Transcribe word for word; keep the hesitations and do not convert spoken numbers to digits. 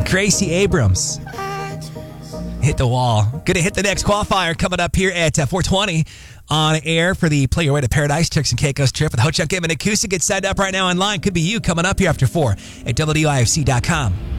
Gracie Abrams. Hit the wall. Going to hit the next qualifier coming up here at uh, four twenty on air for the Play Your Way to Paradise Turks and Caicos trip with Ho Chunk Kim and Akusa. Get signed up right now online. Could be you coming up here after four at W D I F C dot com.